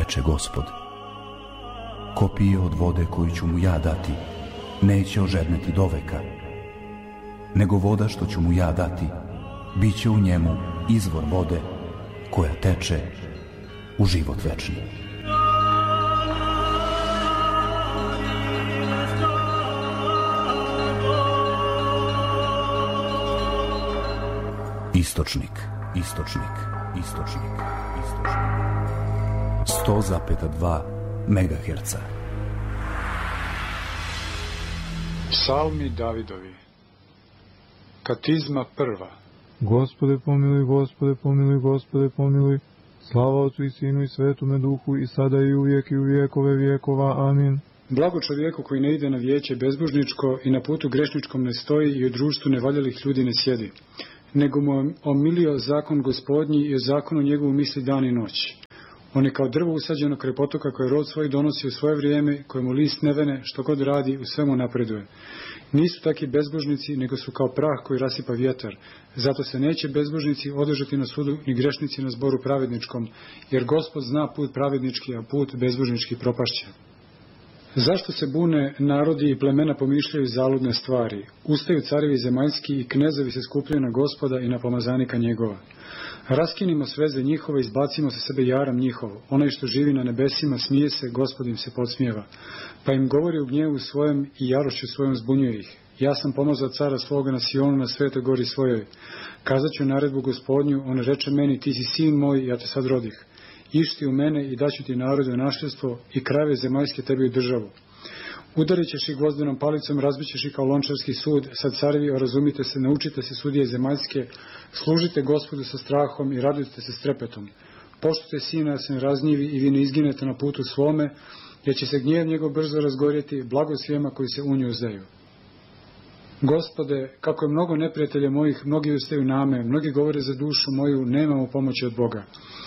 reče Gospod. Ko pije od vode koju ću mu ja dati, neće ožedneti doveka, nego voda što ću mu ja dati, bit će u njemu izvor vode koja teče u život večni. Istočnik, istočnik, istočnik, istočnik. 100,2 MHz. Psalmi Davidovi. Katizma prva. Gospode pomiluj, Gospode pomiluj, Gospode pomiluj. Slava Otcu i Sinu i Svetome Duhu, i sada i uvijek i u vijekove vijekova. Amin. Blago čovjeku koji ne ide na vijeće bezbožničko i na putu grešničkom ne stoji i u društvu nevaljalih ljudi ne sjedi, nego mu omilio zakon Gospodnji i o zakonu njegovu misli dan i noć. On je kao drvo usađeno kraj potoka koje rod svoj donosi u svoje vrijeme, kojemu list ne vene, što god radi, u svemu napreduje. Nisu taki bezbožnici, nego su kao prah koji rasipa vjetar. Zato se neće bezbožnici održati na sudu, ni grešnici na zboru pravedničkom, jer Gospod zna put pravednički, a put bezbožnički propašće. Zašto se bune narodi i plemena pomišljaju zaludne stvari? Ustaju carevi zemaljski i knezovi se skupljaju na Gospoda i na pomazanika njegova. Raskinimo sveze njihove, izbacimo sa sebe jaram njihov. Onaj što živi na nebesima smije se, Gospod im se podsmijeva. Pa im govori u gnjevu svojem i jarošću svojom zbunjuje ih. Ja sam pomazao cara svoga na Sionu, na svetoj gori svojoj. Kazat ću naredbu Gospodnju, on reče meni, ti si sin moj, ja te sad rodih. Išti u mene i daću ti narodu u nasljedstvo i krajeve zemaljske tebi u državu. Udarit ćeš ih gvozdenom palicom, razbit ćeš ih kao lončarski sud. Sad carevi, razumite se, naučite se sudije zemaljske, služite Gospodu sa strahom i radujte se s trepetom. Poštujte sina da se ne raznjivi i vi ne izginete na putu svome, jer će se gnjev njegov brzo razgorjeti, blago svijema koji se u nju uzdaju. Gospode, kako je mnogo neprijatelja mojih, mnogi ustaju name, mnogi govore za dušu moju, nemamo pomoći od Boga.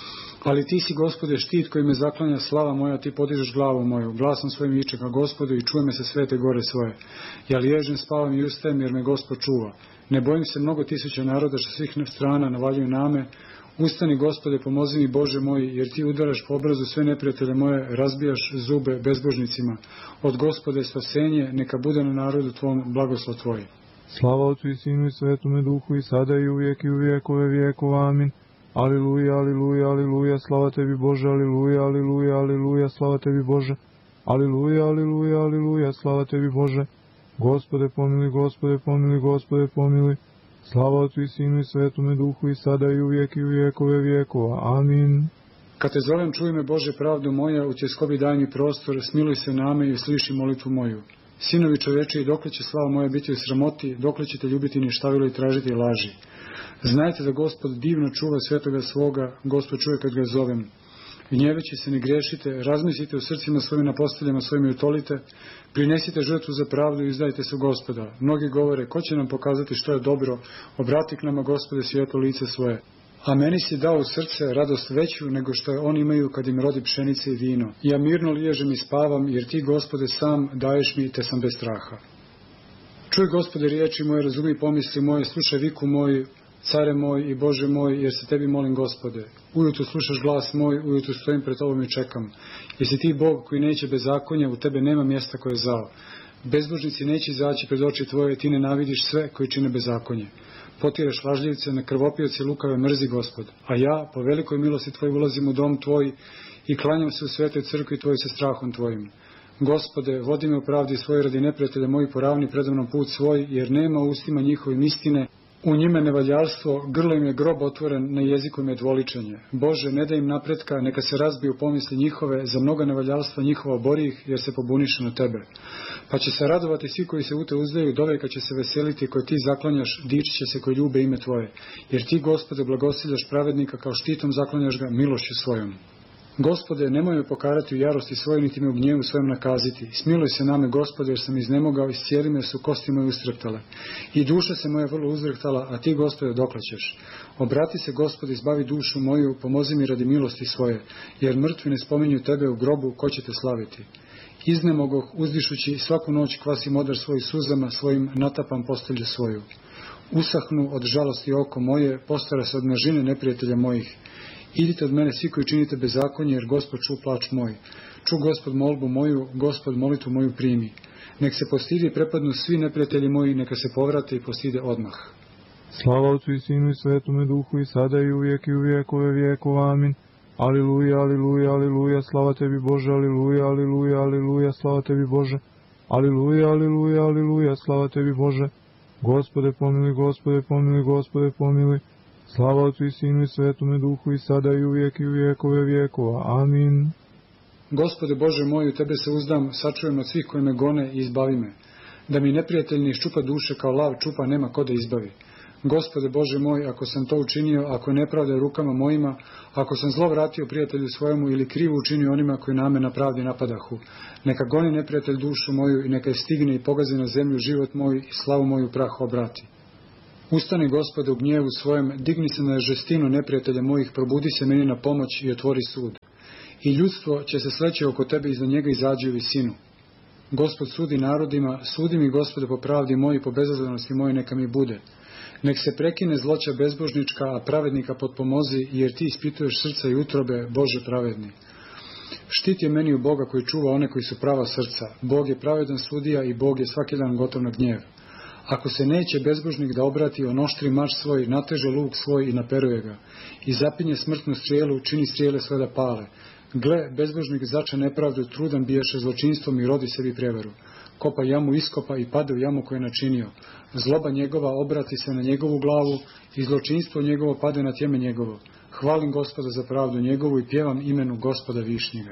Ali ti si, Gospode, štit koji me zaklanja, slava moja, ti podižeš glavu moju, glasom svojim viče ka Gospodu i čuje me sa svete gore svoje. Ja liježem, spavam i ustajem, jer me Gospod čuva. Ne bojim se mnogo tisuća naroda što svih strana navaljuju name. Ustani, Gospode, pomozi mi, Bože moj, jer ti udaraš po obrazu sve neprijatelje moje, razbijaš zube bezbožnicima. Od Gospode spasenje, neka bude na narodu tvom blagoslov tvoj. Slava Otcu i Sinu i Svetome Duhu, i sada i uvijek i u vijekove vijekova. Amin. Aliluja, aliluja, aliluja, slava tebi Bože, aliluja, aliluja, aliluja, slava tebi Bože. Aliluja, aliluja, aliluja, slava tebi Bože. Gospode pomiluj, Gospode pomiluj, Gospode pomiluj. Slava Otcu i Sinu i Svetome Duhu, i sada i uvijek i u vijekove vijekova. Amin. Kad te zovem, čuj me, Bože, pravdu moja, u tjeskobi daj mi prostor, smiluj se name i usliši molitvu moju. Sinovi čoveče, i dokle će slava moja biti u sramoti, dokle ćete ljubiti ništavilo i tražiti laži. Znajte da Gospod divno čuva svetoga svoga, Gospod čuje kad ga zovem. Gnjeveći se, ne griješite, razmislite u srcima svojim, na posteljama svojim i utolite, prinesite žrtvu za pravdu i izdajte se u Gospoda. Mnogi govore, ko će nam pokazati što je dobro, obrati k nama, Gospode, svjetlo lice svoje. A meni si dao u srce radost veću nego što je oni imaju kad im rodi pšenice i vino. Ja mirno liježem i spavam, jer ti, Gospode, sam daješ mi, te sam bez straha. Čuj, Gospode, riječi moje, razumi pomisli moje, slušaj viku moju, Care moj i Bože moj, jer se tebi molim, Gospode. Ujutro slušaš glas moj, ujutro stojim pred tobom i čekam. Jesi ti Bog koji neće bezakonja, u tebe nema mjesta koje je zao. Bezbožnici neće izaći pred oči tvoje, ti nenavidiš sve koji čine bezakonje. Potiraš lažljivce, na krvopioce lukave mrzi, Gospod. A ja, po velikoj milosti tvoj, ulazim u dom tvoj i klanjam se u svetoj crkvi tvoj sa strahom tvojim. Gospode, vodi me u pravdi svoj, radi neprijatelja moji, poravni predamnom put svoj, jer nema u ustima njihovim istine. U njime nevaljalstvo, grlo im je grob otvoren, na jeziku im je dvoličenje. Bože, ne daj im napretka, neka se razbiju pomisli njihove, za mnoga nevaljalstva njihova bori ih, jer se pobuniše na tebe. Pa će se radovati svi koji se u te uzdaju, doveka će se veseliti koji ti zaklanjaš, dičit će se koji ljube ime tvoje. Jer ti, Gospode, blagosiljaš pravednika, kao štitom zaklanjaš ga milošću svojom. Gospode, nemoj me pokarati u jarosti svojoj, niti me u gnjevu svojom nakaziti. Smiluj se name, Gospode, jer sam iznemogao, iscijeli me su kosti moje ustreptale. I duša se moja vrlo uzrektala, a ti, Gospode, dokle ćeš? Obrati se, Gospode, izbavi dušu moju, pomozi mi radi milosti svoje, jer mrtvi ne spominju tebe u grobu, ko će te slaviti? Iznemogoh, uzdišući, svaku noć kvasim odar svojih suzama, svojim natapam postelju svoju. Usahnu od žalosti oko moje, postara se od množine neprijatelja mojih. Idite od mene svi koji činite bezakonje, jer Gospod ču plač moj. Ču Gospod molbu moju, Gospod molitvu moju primi. Nek se postidi i prepadnu svi neprijatelji moji, neka se povrate i postide odmah. Slava Otcu i Sinu i Svetome Duhu, i sada i uvijek i u vjekove vjekova. Amin. Aliluja, aliluja, aliluja, slava tebi Bože, aliluja, aliluja, aliluja, slava tebi Bože. Aliluja, aliluja, aliluja, slava tebi Bože. Gospode pomiluj, Gospode pomiluj, Gospode pomiluj. Slava Otcu i Sinu i Svetome Duhu, i sada i uvijek i u vjekove vjekova. Amin. Gospode Bože moj, u tebe se uzdam, sačujem od svih koji me gone i izbavi me. Da mi neprijatelj ne iščupa duše kao lav čupa, nema ko da izbavi. Gospode Bože moj, ako sam to učinio, ako nepravda rukama mojima, ako sam zlo vratio prijatelju svojemu ili krivo učinio onima koji na me na pravdi napadahu, neka goni neprijatelj dušu moju i neka je stigne i pogazi na zemlju život moj i slavu moju prah obrati. Ustani, Gospode, u gnjevu svojem, digni se na žestinu neprijatelja mojih, probudi se meni na pomoć i otvori sud. I ljudstvo će se sleći oko tebe i za njega izađi u visinu. Gospod sudi narodima, sudi mi, Gospode, po pravdi moji, po bezazlenosti moje neka mi bude. Nek se prekine zloća bezbožnička, a pravednika potpomozi, jer ti ispituješ srca i utrobe, Bože pravedni. Štit je meni u Boga koji čuva one koji su prava srca. Bog je pravedan sudija i Bog je svaki dan gotov na gnjev. Ako se neće bezbožnik da obrati, on oštri mač svoj, nateže luk svoj i naperuje ga. I zapinje smrtnu strijelu, čini strijele sve da pale. Gle, bezbožnik zača nepravdu, trudan bijaše zločinstvom i rodi sebi prevaru. Kopa jamu iskopa i pade u jamu koju je načinio. Zloba njegova obrati se na njegovu glavu i zločinstvo njegovo pade na tjeme njegovo. Hvalim Gospoda za pravdu njegovu i pjevam imenu Gospoda Višnjega.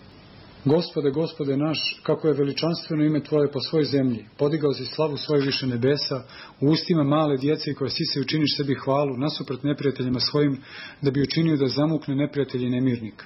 Gospode, Gospode naš, kako je veličanstveno ime Tvoje po svoj zemlji, podigao si slavu svoje više nebesa, u ustima male djece koja sise učiniš sebi hvalu, nasuprot neprijateljima svojim, da bi učinio da zamukne neprijatelj i nemirnik.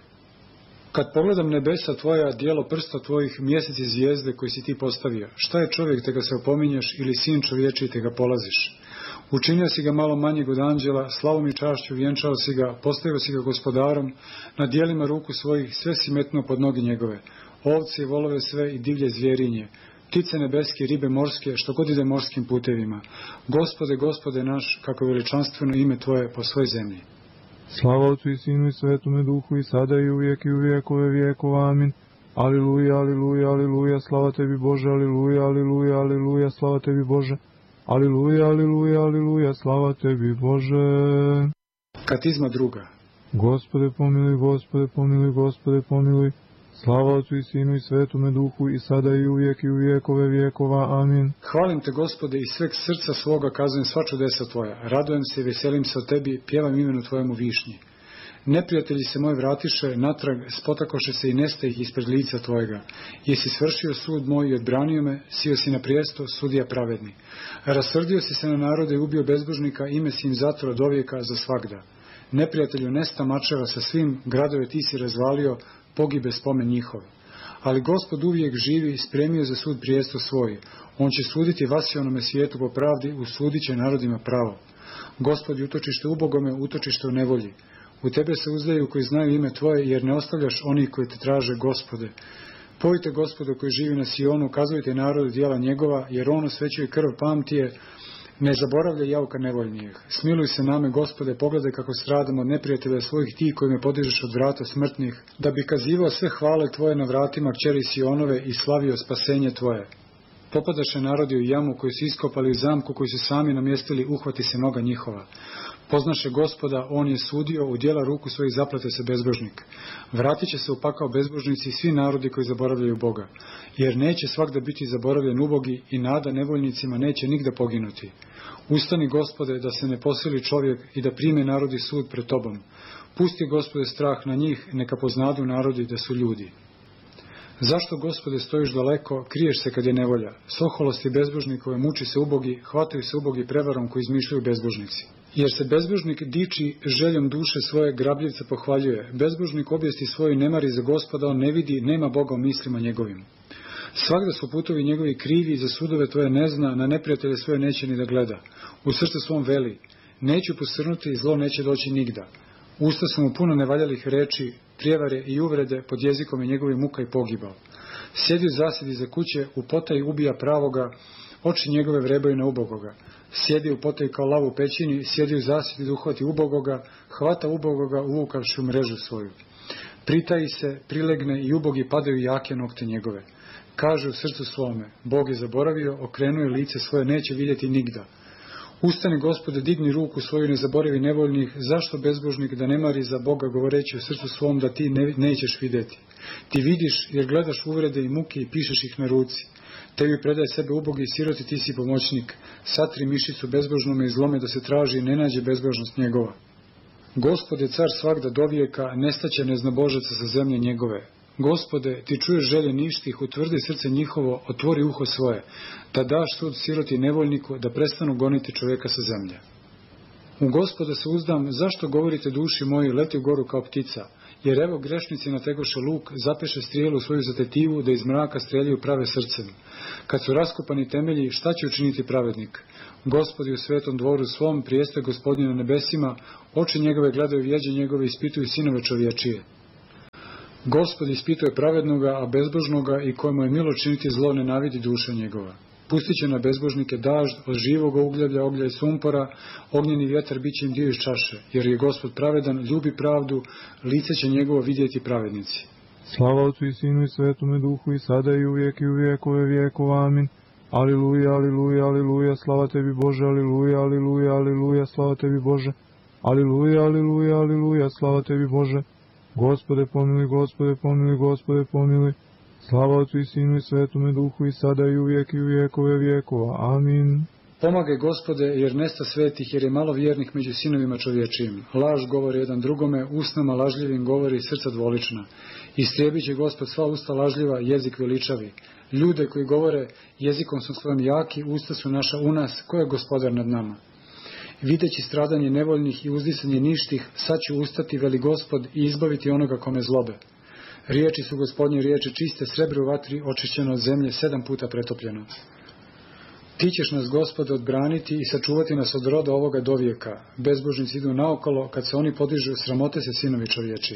Kad pogledam nebesa Tvoja, dijelo prsta Tvojih, mjesec i zvijezde koji si Ti postavio, šta je čovjek te ga se opominješ ili sin čovječiji te ga polaziš? Učinio si ga malo manjeg od anđela, slavom i čašću vjenčao si ga, postavio si ga gospodarom, na dijelima ruku svojih sve si metnuo pod noge njegove, ovce i volove sve i divlje zvjerinje, ptice nebeske, ribe morske, što god ide morskim putevima. Gospode, Gospode naš, kako je veličanstveno ime Tvoje po svoj zemlji. Slava Otcu i Sinu i Svetome Duhu, i sada i uvijek i u vjekove vjekova. Amin. Aliluja, aliluja, aliluja, slava tebi Bože, aliluja, aliluja, aliluja, slava tebi Bože. Aliluja, aliluja, aliluja, slava tebi Bože. Katizma druga. Gospode pomiluj, Gospode pomiluj, Gospode pomiluj. Slava Otcu i Sinu i Svetome Duhu, i sada i uvijek i u vjekove vjekova. Amin. Hvalim te, Gospode, iz sveg srca svoga kazujem sva čudesa Tvoja. Radujem se i veselim se o Tebi, pjevam imenu Tvojemu Višnji. Neprijatelji se moj vratiše, natrag spotakoše se i neste ih ispred lica Tvojega. Jesi svršio sud moj i odbranio me, sio si na prijesto, sudija pravedni. Rasrdio si se na narode i ubio bezbožnika, ime si im zatro od ovijeka za svagda. Neprijatelju nesta mačeva sa svim, gradove ti si razvalio, pogibe spomen njihov. Ali Gospod uvijek živi, spremio za sud prijesto svoj. On će suditi vasionome svijetu po pravdi, usudit će narodima pravo. Gospod je utočište ubogome, utočište u nevolji. U tebe se uzdaju koji znaju ime Tvoje, jer ne ostavljaš onih koji te traže, Gospode. Pojite Gospodu koji živi na Sionu, ukazujte narodu djela njegova, jer on osvećuje krv pamtije, ne zaboravlja jauka nevoljnijeg. Smiluj se name, Gospode, pogledaj kako stradam od neprijatelja svojih ti koji me podižeš od vrata smrtnih, da bi kazivao sve hvale Tvoje na vratima kćeri Sionove i slavio spasenje Tvoje. Popadaše narodi u jamu koju su iskopali u zamku koju su sami namjestili, uhvati se noga njihova. Poznaše Gospoda, on je sudio, u djela ruku svojih zaplate se bezbožnik. Vratit će se u pakao bezbožnici i svi narodi koji zaboravljaju Boga, jer neće svakda biti zaboravljen ubogi i nada nevoljnicima neće nigda poginuti. Ustani, Gospode, da se ne posili čovjek i da prime narodi sud pred Tobom. Pusti, Gospode, strah na njih, neka poznadu narodi da su ljudi. Zašto, Gospode, stojiš daleko, kriješ se kad je nevolja? Soholosti bezbožnikove, muči se ubogi, hvataju se ubogi prevarom koji izmišljaju bezbožnici. Jer se bezbožnik diči željom duše svoje, grabljivca pohvaljuje. Bezbožnik objesti svoju ne mari za Gospoda, on ne vidi, nema Boga u mislima njegovim. Svagda su putovi njegovi krivi, za sudove Tvoje ne zna, na neprijatelje svoje neće ni da gleda. U srcu svom veli, neću posrnuti i zlo neće doći nigda. Usta su mu puno nevaljalih reči, prijevare i uvrede, pod jezikom je njegovih muka i pogibao. Sjedi u zasjedi za kuće, u potaji ubija pravoga, oči njegove vrebaju na ubogoga. Sjedi u potoji kao lav u pećini, sjedi u zasjedi da uhvati ubogoga, hvata ubogoga uvukavši u mrežu svoju. Pritaji se, prilegne i ubogi padaju jake nokte njegove. Kaže u srcu svome, Bog je zaboravio, okrenuje lice svoje, neće vidjeti nigda. Ustani, Gospode, digni ruku svoju, ne zaboravi nevoljnih, zašto bezbožnik da ne mari za Boga, govoreći u srcu svom da ti nećeš vidjeti. Ti vidiš jer gledaš uvrede i muke i pišeš ih na ruci. Tebi predaje sebe ubogi i siroti, ti si pomoćnik. Satri mišicu bezbožnome i zlome da se traži i ne nađe bezbožnost njegova. Gospod je car svagda dovijeka, nestaće neznabožaca sa zemlje njegove. Gospode, ti čuješ želje ništih, utvrdi srce njihovo, otvori uho svoje, da daš sud siroti i nevoljniku, da prestanu goniti čovjeka sa zemlje. U Gospoda se uzdam, zašto govorite duši moji, leti u goru kao ptica, jer evo grešnici nategoše luk, zapeše strijelu svoju za tetivu, da iz mraka streljaju prave srcem. Kad su raskopani temelji, šta će učiniti pravednik? Gospod je u svetom dvoru svom, prijestoje Gospodnje na nebesima, oči njegove gledaju vjeđe njegove, ispituju sinove čovječije. Gospod ispituje pravednoga, a bezbožnoga i kojemu je milo činiti zlo, nenavidi duša njegova. Pustit će na bezbožnike dažd, od živog uglja, oglja i sumpora, ognjeni vjetar bit će im dio iz čaše, jer je Gospod pravedan, ljubi pravdu, lice će njegovo vidjeti pravednici. Slava Otcu i Sinu i Svetome Duhu i sada i uvijek i u vjekove vjekova. Amin. Aliluja, aliluja, aliluja, slava tebi Bože, aliluja, aliluja, aliluja, slava tebi Bože. Aliluja, aliluja, aliluja, slava tebi Bože. Gospode pomiluj, Gospode pomiluj, Gospode pomiluj. Slava Otcu i Sinu i Svetome Duhu i sada i uvijek i u vjekove vjekova. Amin. Pomagaj, Gospode, jer nesta svetih, jer je malo vjernih među sinovima čovječijim. Laž govori jedan drugome, usnama lažljivim govori srca dvolična. Istrijebit će Gospod sva usta lažljiva, jezik veličavi. Ljude koji govore, jezikom su svojim jaki, usta su naša u nas, ko je gospodar nad nama? Videći stradanje nevoljnih i uzdisanje ništih, sad ću ustati, veli Gospod, i izbaviti onoga kome zlobe. Riječi su Gospodnje riječi čiste, srebro u vatri, očišćeno od zemlje, 7 puta pretopljeno. Ti ćeš nas, Gospode, odbraniti i sačuvati nas od roda ovoga dovijeka. Bezbožnici idu naokolo, kad se oni podižu, sramote se sinovi čovječiji.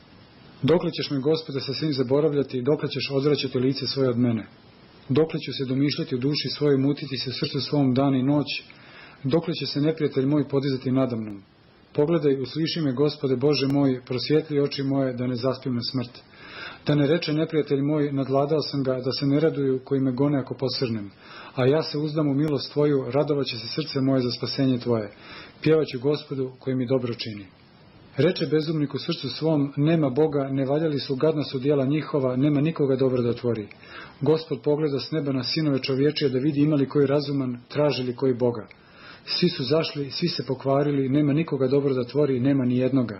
Dokle ćeš me, Gospode, sa svim zaboravljati, dokle ćeš odvraćati lice svoje od mene? Dokle ću se domišljati u duši svojoj, mutiti se srcu svom dan i noć? Dokle će se neprijatelj moj podizati nadamnom? Pogledaj, usliši me, Gospode Bože moj, prosvijetli oči moje, da ne zaspim na smrt. Da ne reče neprijatelj moj, nadvladao sam ga, da se ne raduju koji me gone ako posrnem. A ja se uzdam u milost Tvoju, radovaće se srce moje za spasenje Tvoje. Pjevaću Gospodu koji mi dobro čini. Reče bezumnik u srcu svom, nema Boga, ne valjali su, gadna su djela njihova, nema nikoga dobro da tvori. Gospod pogleda s neba na sinove čovječije da vidi ima li koji razuman, traži li koji Boga. Svi su zašli, svi se pokvarili, nema nikoga dobro da tvori, nema ni jednoga.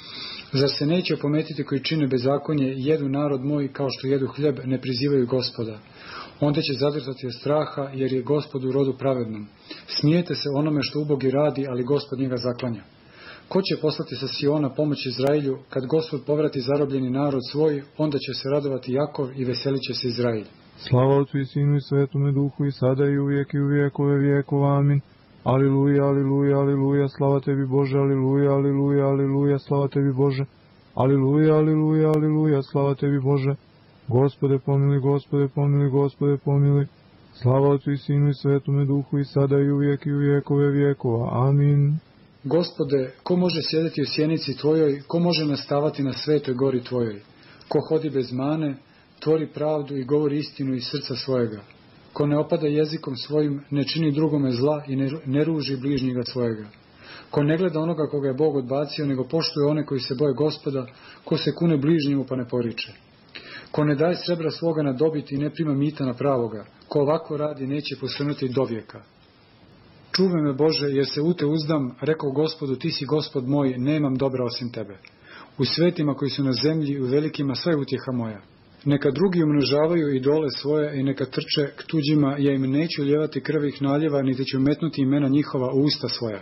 Zar se neće opometiti koji čine bezakonje, jedu narod moj kao što jedu hljeb, ne prizivaju Gospoda? Onda će zadrtati od straha, jer je Gospod u rodu pravednom. Smijete se onome što ubogi radi, ali Gospod njega zaklanja. Ko će poslati sa Siona pomoć Izrailju, kad Gospod povrati zarobljeni narod svoj, onda će se radovati Jakov i veselit će se Izrailj. Slava Otcu i Sinu i Svetome Duhu i sada i uvijek i u vjekove vjekova. Amin. Aliluja, aliluja, aliluja, slava tebi Bože, aliluja, aliluja, aliluja, slava tebi Bože. Aliluja, aliluja, aliluja, slava tebi Bože. Gospode pomiluj, Gospode pomiluj, Gospode pomiluj. Slava Otcu i Sinu i Svetome Duhu i sada i uvijek i u vjekove vjekova. Amin. Gospode, ko može sjediti u sjenici Tvojoj, ko može nastavati na svetoj gori Tvojoj? Ko hodi bez mane, tvori pravdu i govori istinu iz srca svojega. Ko ne opada jezikom svojim, ne čini drugome zla i ne ruži bližnjega svojega. Ko ne gleda onoga koga je Bog odbacio, nego poštuje one koji se boje Gospoda, ko se kune bližnjemu pa ne poriče. Ko ne daje srebra svoga na dobit i ne prima mita na pravoga, ko ovako radi neće posrnuti do vijeka. Čuvaj me, Bože, jer se u te uzdam, rekao Gospodu, ti si Gospod moj, nemam dobra osim tebe. U svetima koji su na zemlji, u velikima, sve je utjeha moja. Neka drugi umnožavaju idole svoje i neka trče k tuđima, ja im neću ulijevati krvih naljeva, niti ću metnuti imena njihova u usta svoja.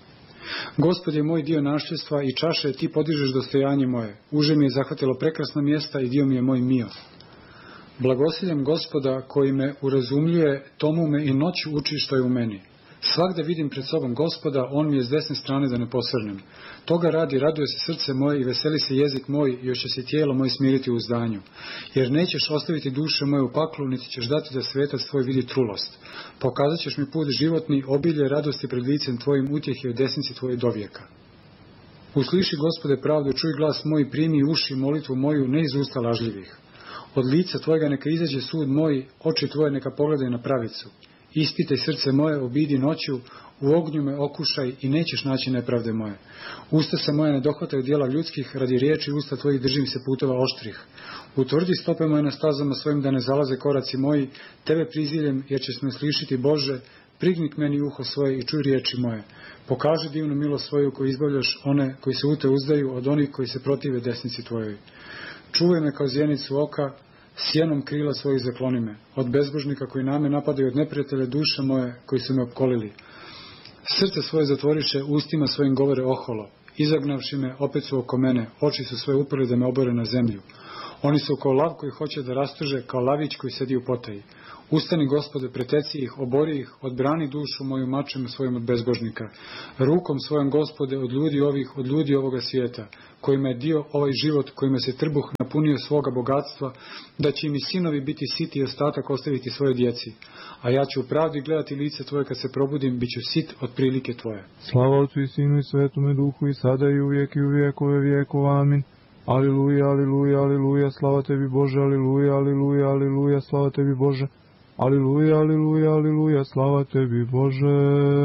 Gospod je moj dio našljestva i čaše, ti podižeš dostojanje moje. Uže mi je zahvatilo prekrasna mjesta i dio mi je moj mio. Blagosiljam Gospoda koji me urazumljuje, tomu me i noć uči što je u meni. Svagda vidim pred sobom Gospoda, on mi je s desne strane da ne posrnem. Toga radi, raduje se srce moje i veseli se jezik moj, i još će se tijelo moje smiriti u uzdanju. Jer nećeš ostaviti duše moje u paklu, niti ćeš dati da svetac tvoj vidi trulost. Pokazat ćeš mi put životni, obilje radosti pred licem tvojim, utjehe u desnici tvoje dovijeka. Usliši, Gospode, pravdu, čuj glas moj, primi uši molitvu moju, ne iz usta lažljivih. Od lica tvojega neka izađe sud moj, oči tvoje neka pogledaju na pravicu. Ispitaj srce moje, obidi noću, u ognju me okušaj i nećeš naći nepravde moje. Usta se moje ne dohvataju djela ljudskih, radi riječi usta tvojih držim se putova oštrih. Utvrdi stope moje na stazama svojim da ne zalaze koraci moji, tebe priziljem jer ćeš me slišiti, Bože, prignik meni uho svoje i čuj riječi moje. Pokaži divnu milost svoju koju izbavljaš one koji se u te uzdaju od onih koji se protive desnici tvojoj. Čuvaj me kao zjenicu oka, sjenom krila svojih zakloni me, od bezbožnika koji name napadaju, od neprijatelja duše moje koji su me opkolili. Srce svoje zatvoriše, ustima svojim govore oholo, izagnavši me, opet su oko mene, oči su svoje uprli da me obore na zemlju. Oni su kao lav koji hoće da rastrže, kao lavić koji sedi u potaji. Ustani, Gospode, preteci ih, obori ih, odbrani dušu moju mačem svojim od bezbožnika. Rukom svojom, Gospode, od ljudi ovih, od ljudi ovoga svijeta, kojima je dio ovaj život, kojima se trbuh napunio svoga bogatstva, da će im i sinovi biti siti i ostatak ostaviti svoje djeci. A ja ću u pravdi gledati lice Tvoje kad se probudim, bit ću sit od prilike Tvoje. Slava Otcu i Sinu i Svetome Duhu, i sada i uvijek i u vijekove vijekova. Amin. Aliluja, aliluja, aliluja, slava Tebi Bože, aliluja, aliluja, aliluja, slava Tebi Bože. Aliluja, aliluja, aliluja, slava Tebi Bože.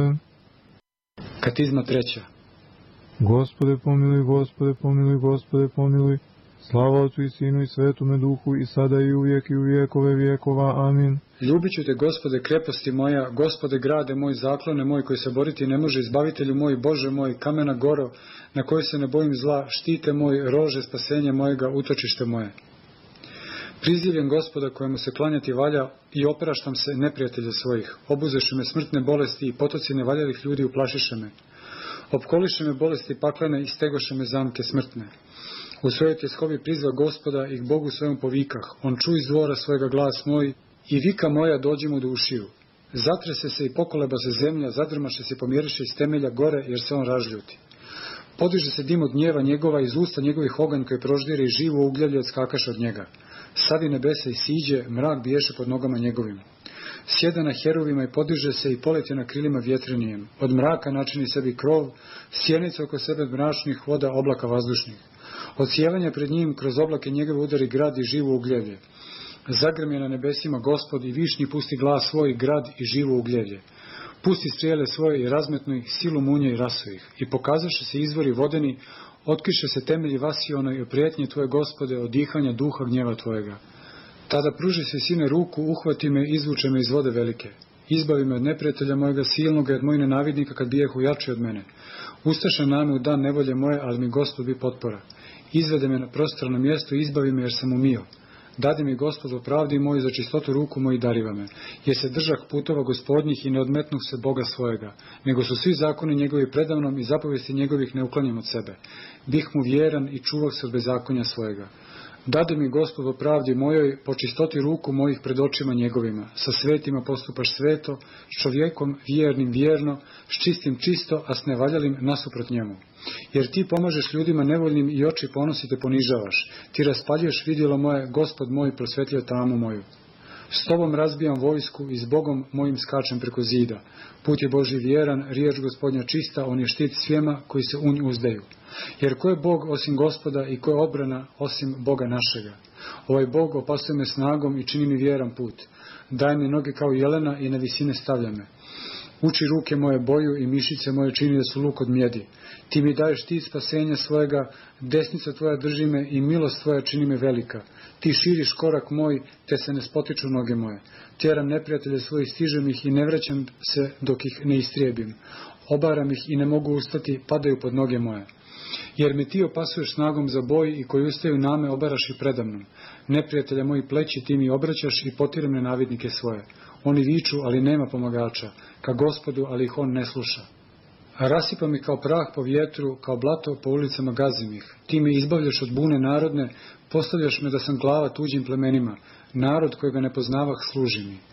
Katizma 3. Gospode pomiluj, Gospode pomiluj, Gospode pomiluj. Slava Otcu i Sinu i Svetome Duhu, i sada i uvijek i u vijekove vijekova. Amin. Ljubit ću te, Gospode, kreposti moja, Gospode, grade moj, zaklone moj, koji se boriti ne može, izbavitelju moj, Bože moj, kamena goro, na kojoj se ne bojim zla, štite moj, rože spasenja mojega, utočište moje. Prizivljem Gospoda kojemu se klanjati valja i opraštam se neprijatelja svojih. Obuzeše me smrtne bolesti i potoci nevaljalih ljudi uplašiše me. Opkoliše me bolesti paklene i stegoše me zamke smrtne. U svojoj tjeskobi prizva Gospoda i k Bogu svojom povikah. On čuj iz dvora svojega glas moj i vika moja dođi mu do ušiju. Zatrese se i pokoleba se zemlja, zadrmaše se i pomjeriše iz temelja gore jer se on razljuti. Podiže se dim od gnjeva njegova, iz usta njegovih oganj koji proždire i živo ugljavlje odskakaše od njega. Savi nebesa i siđe, mrak biješe pod nogama njegovim. Sjeda na heruvima i podiže se i poleti na krilima vjetrenijem. Od mraka načini sebi krov, sjenicu oko sebe mračnih voda oblaka vazdušnih. Od sjevanja pred njim kroz oblake njegove udari grad i živo ugljevlje. Zagrmi na nebesima Gospod i višnji pusti glas svoj, grad i živo ugljevlje. Pusti strijele svoje i razmetnu ih, silu munje i rasu ih. I pokazaše se izvori vodeni, otkriše se temelji Vasiona i oprijetnje Tvoje, Gospode, od dihanja duha gnjeva Tvojega. Tada pruži se, Sine, ruku, uhvati me, izvuče me iz vode velike. Izbavi me od neprijatelja mojega silnoga i od mojih nenavidnika kad bijehu jači od mene. Ustaše name u dan nevolje moje, ali mi Gospod bi potpora. Izvede me na prostrano mjesto i izbavi me jer sam umio. Dadi mi, Gospod, opravdi moj za čistotu ruku moji dariva me, jer se držah putova Gospodnjih i ne odmetnuh se Boga svojega, nego su svi zakoni njegovi predavnom i zapovesti njegovih ne uklanjam od sebe. Bih mu vjeran i čuvah se od bezakonja svojega. Dade mi, Gospod, opravdi mojoj, po čistoti ruku mojih pred očima njegovima. Sa svetima postupaš sveto, s čovjekom vjernim vjerno, s čistim čisto, a s nevaljalim nasuprot njemu. Jer ti pomažeš ljudima nevoljnim i oči ponosi te ponižavaš. Ti raspaljuješ vidjelo moje, Gospod moj prosvetljuje tamu moju. S tobom razbijam vojsku i s Bogom mojim skačem preko zida. Put je Božji vjeran, riječ Gospodnja čista, on je štit svijema koji se u nju uzdaju. Jer ko je Bog osim Gospoda i ko je odbrana osim Boga našega? Ovaj Bog opasuje me snagom i čini mi vjeran put. Daj mi noge kao jelena i na visine stavlja me. Uči ruke moje boju i mišice moje čini da su luk od mjedi. Ti mi daješ štit spasenja svojega, desnica tvoja drži me i milost tvoja čini me velika. Ti širiš korak moj, te se ne spotiču noge moje. Tjeram neprijatelje svoji, stižem ih i ne vraćam se dok ih ne istrijebim. Obaram ih i ne mogu ustati, padaju pod noge moje. Jer me ti opasuješ snagom za boj i koji ustaju name obaraš i predamnom. Neprijatelja moji pleći ti mi obraćaš i potiram nenavidnike svoje. Oni viču, ali nema pomagača, ka Gospodu, ali ih on ne sluša. A rasipa mi kao prah po vjetru, kao blato po ulicama gazim ih. Ti me izbavljaš od bune narodne, postavljaš me da sam glava tuđim plemenima. Narod kojega ne poznavah služi mi.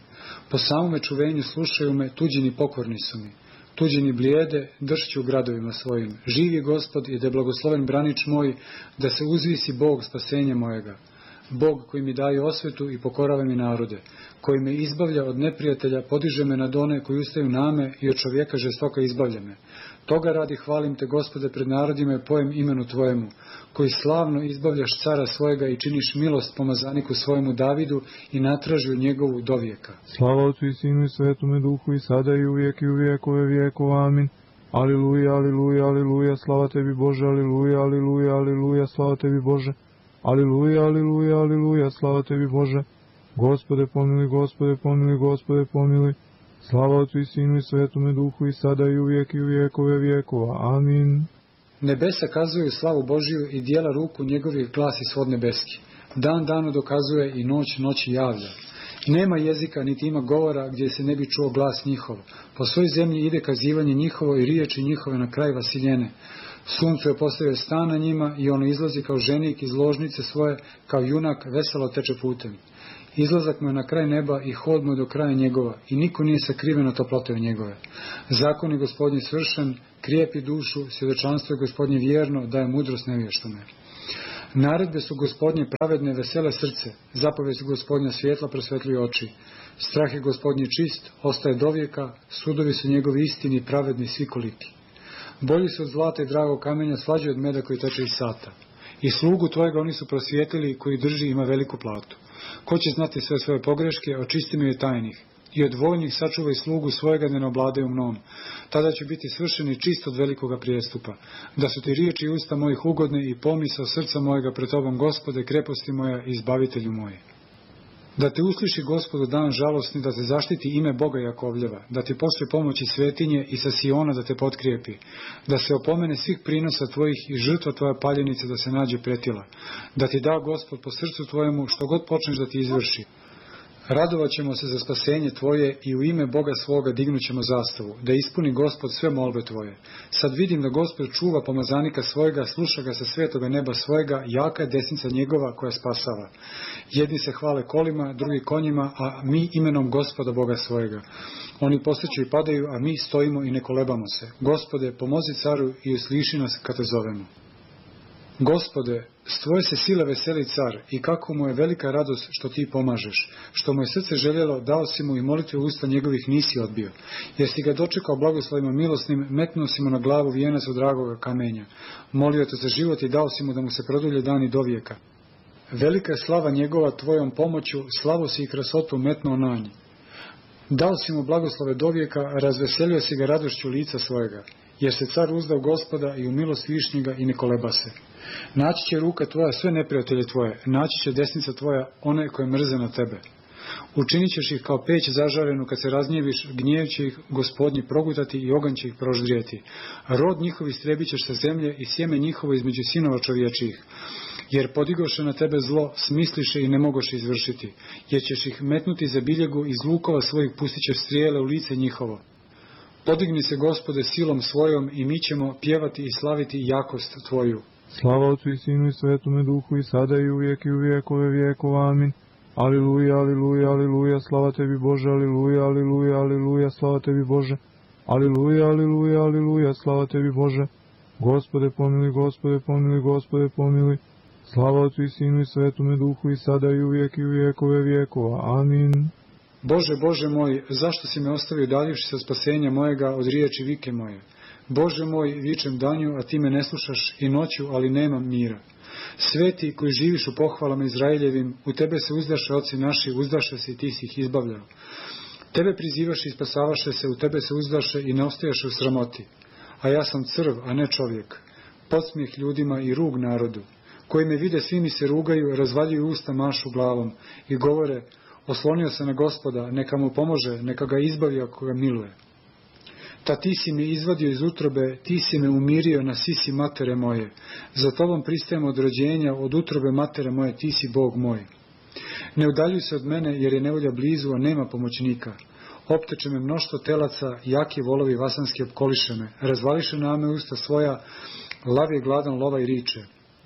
Po samome čuvenju slušaju me, tuđini pokorni su mi. Tuđini blijede, dršću u gradovima svojim. Živi Gospod i da je blagosloven branič moj, da se uzvisi Bog spasenja mojega. Bog koji mi daje osvetu i pokorava mi narode, koji me izbavlja od neprijatelja, podiže me nad one koji ustaju name i od čovjeka žestoka izbavlja me. Toga radi hvalim te, Gospode, pred narodima i pojem imenu Tvojemu, koji slavno izbavljaš cara svojega i činiš milost pomazaniku svojemu Davidu i natražio njegovu dovijeka. Slava Otcu i Sinu i Svetome Duhu i sada i uvijek i u vijekove vijekova. Amin. Aliluja, aliluja, aliluja, slava Tebi Bože, aliluja, aliluja, aliluja, slava Tebi Bože. Aliluja, aliluja, aliluja, slava Tebi Bože. Gospode pomili, Gospode pomili, Gospode pomili. Slava Otcu i Sinu i Svetome Duhu i sada i uvijek i u vijekove vijekova. Amin. Nebesa kazuju slavu Božiju i dijela ruku njegovih glasi svod nebeski. Dan danu dokazuje i noć noći javlja. Nema jezika niti ima govora gdje se ne bi čuo glas njihov. Po svoj zemlji ide kazivanje njihovo i riječi njihove na kraj vasiljene. Suncu je postavio stan na njima i ono izlazi kao ženik iz ložnice svoje, kao junak veselo teče putem. Izlazak mu je na kraj neba i hod mu je do kraja njegova i niko nije sakriven od toplote njegove. Zakon je Gospodnji svršen, krijepi dušu, svjedočanstvo je Gospodnje vjerno, daje mudrost nevještome. Naredbe su Gospodnje pravedne, vesele srce, zapovijed su Gospodnja svjetla, prosvetljuje oči. Strah je Gospodnji čist, ostaje dovijeka, sudovi su njegovi istini, pravedni svi koliki. Bolji su od zlata i dragog kamenja, slađi od meda koji teče iz sata. I slugu tvojega oni su prosvijetili, koji drži ima veliku platu. Ko će znati sve svoje pogreške, očisti mi je tajnih. I od voljnih sačuvaj slugu svojega, da ne obladaju mnom. Tada će biti svršeni čist od velikoga prijestupa. Da su ti riječi i usta mojih ugodne i pomisao srca mojega pred tobom, Gospode, kreposti moja i izbavitelju moje. Da te usliši, Gospodu, dan žalosni, da te zaštiti ime Boga Jakovljeva, da ti pošle pomoći svetinje i sa Siona da te potkrijepi, da se opomene svih prinosa tvojih i žrtva tvoja paljenice da se nađe pretila, da ti da, Gospod, po srcu tvojemu što god počneš da ti izvrši. Radovat ćemo se za spasenje tvoje i u ime Boga svoga dignut ćemo zastavu, da ispuni Gospod sve molbe tvoje. Sad vidim da Gospod čuva pomazanika svojega, sluša ga sa svetoga neba svojega, jaka je desnica njegova koja spasava. Jedni se hvale kolima, drugi konjima, a mi imenom Gospoda Boga svojega. Oni posjeću i padaju, a mi stojimo i ne kolebamo se. Gospode, pomozi caru i usliši nas kad te zovemo. Gospode, s tvoje se sile veseli car i kako mu je velika radost što ti pomažeš. Što mu je srce željelo, dao si mu i molitve usta njegovih nisi odbio. Jer si ga dočekao blagoslovima milosnim, metnuo si mu na glavu vijenac od dragoga kamenja. Molio te za život i dao si mu da mu se produlje dani do vijeka. Velika je slava njegova tvojom pomoću, slavu si i krasotu metnuo na nj. Dao si mu blagoslove do vijeka, razveselio si ga radošću lica svojega. Jer se car uzdao Gospoda i u milost višnjega i ne koleba se. Naći će ruka tvoja sve neprijatelje tvoje, naći će desnica tvoja one koje mrze na tebe. Učinit ćeš ih kao peć zažarenu, kad se razgnjeviš, gnjev će ih Gospodnji progutati i oganj će ih proždrijeti. Rod njihov istrebit ćeš sa zemlje i sjeme njihovo između sinova čovječijih. Jer podigoše na tebe zlo, smisliše i ne mogoše izvršiti. Jer ćeš ih metnuti za biljegu, iz lukova svojih pustit ćeš strijele u lice njihovo. Podigni se, Gospode, silom svojom i mi ćemo pjevati i slaviti jakost tvoju. Slava Otcu i Sinu i Svetome Duhu i sada i uvijek i u vijekove vijekova. Amin. Aliluja, aliluja, aliluja, slava Tebi Bože, aliluja, aliluja, aliluja, slava Tebi Bože. Aliluja, aliluja, aliluja, slava Tebi Bože. Gospode pomili, Gospode pomili, Gospode pomili. Slava Otcu i Sinu i Svetome Duhu i sada i uvijek i u vijekove vijekova. Amin. Bože, Bože moj, zašto si me ostavio daljivši sa spasenja mojega od riječi vike moje? Bože moj, vičem danju, a ti me ne slušaš, i noću, ali nemam mira. Sveti koji živiš u pohvalama Izraeljevim, u tebe se uzdaše oci naši, uzdaše se i ti si ih izbavljao. Tebe prizivaše i spasavaše se, u tebe se uzdaše i ne ostajaše u sramoti. A ja sam crv, a ne čovjek. Podsmijeh ljudima i rug narodu. Koji me vide, svi mi se rugaju, razvaljuju usta, mašu glavom i govore: oslonio se na Gospoda, neka mu pomože, neka ga izbavi ako ga miluje. Ta ti si me izvadio iz utrobe, ti si me umirio na sisi matere moje. Za tobom pristajem od rođenja, od utrobe matere moje, ti si Bog moj. Ne udaljuj se od mene, jer je nevolja blizu, a nema pomoćnika. Opteče me mnoštvo telaca, jaki volovi vasanski opkoliše me. Razvališe na me usta svoja, lav je gladan lova i riče.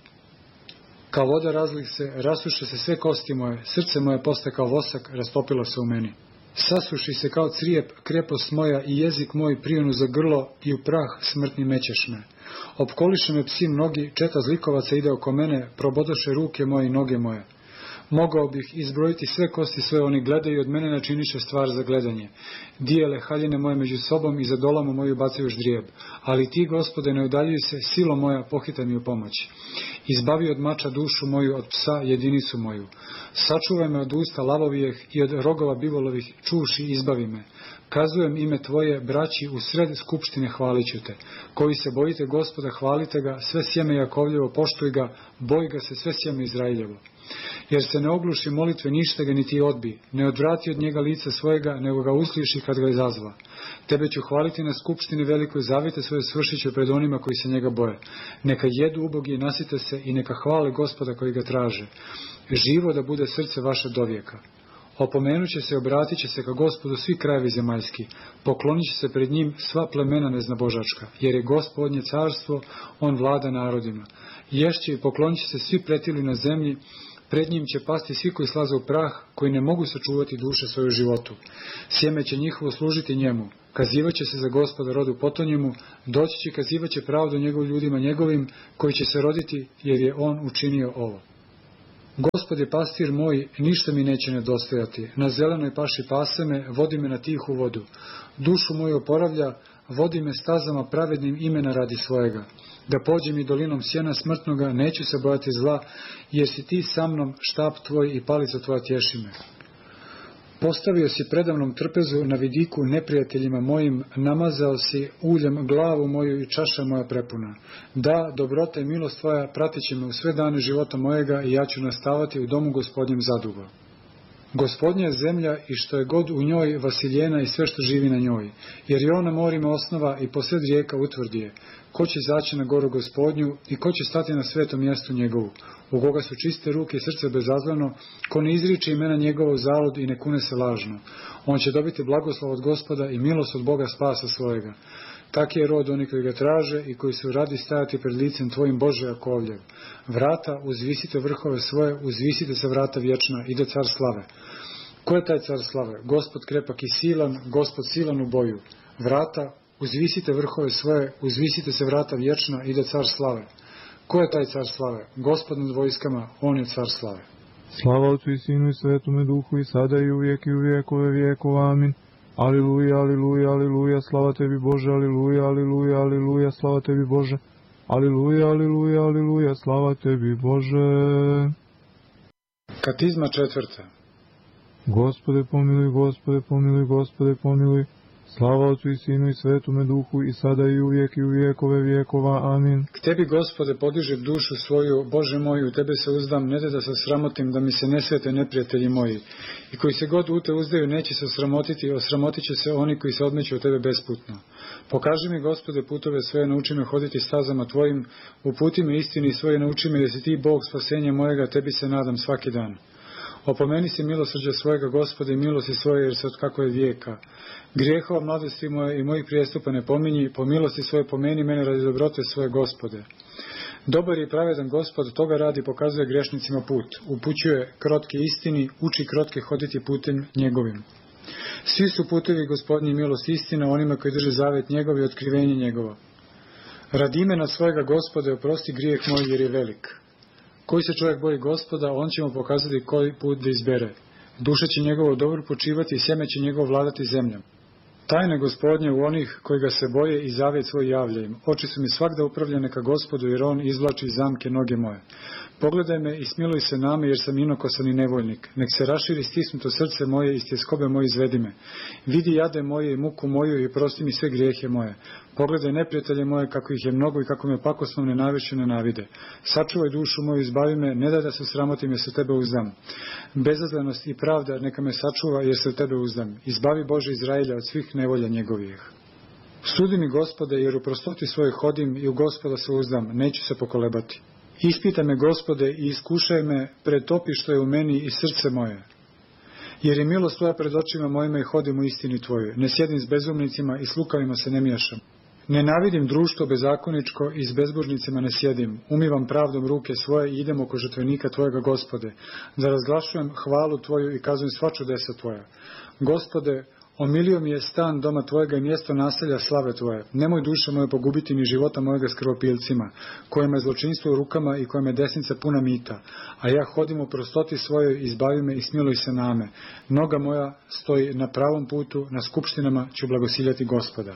Kao voda razlih se, rasuše se sve kosti moje, srce moje postaje kao vosak, rastopilo se u meni. Sasuši se kao crijep krepost moja i jezik moj prijunu za grlo i u prah smrtni mećeš me. Opkoliše me psi mnogi, četa zlikovaca ide oko mene, probodoše ruke moje i noge moje. Mogao bih izbrojiti sve kosti svoje, oni gledaju od mene načiniše stvar za gledanje. Dijele haljine moje među sobom i za dolamu moju bacaju ždrijeb. Ali ti, Gospode, ne udaljuj se, silo moja, pohitaj mi u pomoć. Izbavi od mača dušu moju, od psa jedinicu moju. Sačuvaj me od usta lavovijeh i od rogova bivolovih, čuši izbavi me. Kazujem ime Tvoje, braći, u sred skupštine hvalit ću Te. Koji se bojite Gospoda, hvalite ga, sve sjeme Jakovljevo, poštuj ga, boj ga se sve sjeme Izraeljevo. Jer se ne ogluši molitve, ništa ga niti odbi, ne odvrati od njega lica svojega, nego ga usliši kad ga izazva. Tebe ću hvaliti na skupštini velikoj, zavite svoje svršit ću pred onima koji se njega boje. Neka jedu ubogi, nasite se i neka hvale Gospoda koji ga traže. Živo da bude srce vaše dovijeka. Opomenut će se, obratit će se ka Gospodu svi krajevi zemaljski, poklonit će se pred njim sva plemena neznabožačka, jer je Gospodnje carstvo, on vlada narodima. Ješće i poklonit će se svi pretili na zemlji, pred njim će pasti svi koji slaze u prah, koji ne mogu sačuvati duše svoju životu. Sjeme će njihovo služiti njemu, kazivaće se za Gospoda rodu potonjemu, doći će kazivaće pravdu njegov ljudima njegovim, koji će se roditi, jer je on učinio ovo. Gospod je pastir moj, ništa mi neće nedostajati. Na zelenoj paši pase me, vodi me na tihu vodu. Dušu moju oporavlja, vodi me stazama pravednim imena radi svojega. Da pođem i dolinom sjena smrtnoga, neću se bojati zla, jer si ti sa mnom, štap tvoj i palica tvoja tješi me. Postavio si predavnom trpezu na vidiku neprijateljima mojim, namazao si uljem glavu moju i čaša moja prepuna. Da, dobrota i milost tvoja pratit će me u sve dane života mojega i ja ću nastavati u domu Gospodnjem zadugo. Gospodnja je zemlja i što je god u njoj vasiljena i sve što živi na njoj, jer je ona morima osnova i posred rijeka utvrdi je. Ko će izaći na goru Gospodnju i ko će stati na svetom mjestu njegovu, u koga su čiste ruke i srce bezazleno, ko ne izriče imena njegova u zalud i ne kune se lažno. On će dobiti blagoslov od Gospoda i milost od Boga spasa svojega. Tak je rod oni koji ga traže i koji su radi stajati pred licem tvojim, Bože Jakovljev. Vrata, uzvisite vrhove svoje, uzvisite se vrata vječna, ide car slave. Ko je taj car slave? Gospod krepak i silan, Gospod silan u boju. Vrata, uzvisite vrhove svoje, uzvisite se vrata vječna, ide car slave. Ko je taj car slave? Gospod nad vojskama, on je car slave. Slava Otcu i Sinu i Svetome Duhu i sada i uvijek i u vijekove vijekova. Amin. Aliluja, aliluja, aliluja, slava Tebi Bože, aliluja, aliluja, aliluja, slava Tebi Bože. Aliluja, aliluja, aliluja, slava Tebi Bože. Katizma 4. Gospode pomiluj, Gospode pomiluj, Gospode pomiluj. Slava Otcu i Sinu i Svetome Duhu i sada i uvijek i u vijekove vijekova. Amin. K Tebi, Gospode, podižem dušu svoju, Bože moj, u Tebe se uzdam, ne da se sramotim, da mi se ne svete neprijatelji moji. I koji se god u Te uzdaju, neće se osramotiti, osramotit će se oni koji se odmeću od Tebe besputno. Pokaži mi, Gospode, putove svoje, nauči me hoditi stazama Tvojim, uputi me istini svoje, nauči me da si Ti Bog spasenja mojega, Tebi se nadam svaki dan. Opomeni si milosrđa svojega, Gospode, i milosti svoje, jer se od kako je vijeka. Grijehova mladosti moje i mojih prijestupa ne pominji, po milosti svoje pomeni mene radi dobrote svoje, Gospode. Dobar i pravedan Gospod, toga radi pokazuje grešnicima put, upućuje krotke istini, uči krotke hoditi putem njegovim. Svi su putevi Gospodnji milost istina onima koji drže zavet njegov i otkrivenje njegovo. Radi imena svojega, Gospode, oprosti grijeh moj jer je velik. Koji se čovjek boji Gospoda, on će mu pokazati koji put da izbere. Duša će njegovo dobro počivati i sjeme će njegovo vladati zemljom. Tajne Gospodnje u onih koji ga se boje i zavjet svoj javlja im. Oči su mi svakda upravljene ka Gospodu, jer on izvlači iz zamke noge moje. Pogledaj me i smiluj se name, jer sam inokosan i nevoljnik. Nek se raširi stisnuto srce moje i iz tjeskobe moje izvedi me. Vidi jade moje i muku moju i oprosti mi sve grijehe moje. Pogledaj neprijatelje moje kako ih je mnogo i kako me pakosnom nenavješću nenavide. Sačuvaj dušu moju, izbavi me, ne daj da se sramotim jer se u Tebe uzdam. Bezazlenost i pravda neka me sačuva jer se u Tebe uzdam. Izbavi Bože Izraelja od svih nevolja njegovih. Sudi mi, Gospode, jer u prostoti svoje hodim i u Gospoda se uzdam, neću se pokolebati. Ispitaj me, Gospode, i iskušaj me, pretopi što je u meni i srce moje. Jer je milost Tvoja pred očima mojima i hodim u istini Tvojoj. Ne sjedim s bezumnicima i s lukavima se ne miješam. Nenavidim društvo bezakoničko i s bezbožnicima ne sjedim. Umivam pravdom ruke svoje i idem oko žrtvenika Tvojega, Gospode, da razglašujem hvalu Tvoju i kazujem sva čudesa Tvoja. Gospode, omilio mi je stan doma Tvojega i mjesto naselja slave Tvoje. Nemoj duše moje pogubiti ni života mojega s krvopilcima, kojima je zločinstvo u rukama i kojima je desnica puna mita. A ja hodim u prostoti svojoj, izbavi me i smiluj se name. Noga moja stoji na pravom putu, na skupštinama ću blagosiljati Gospoda.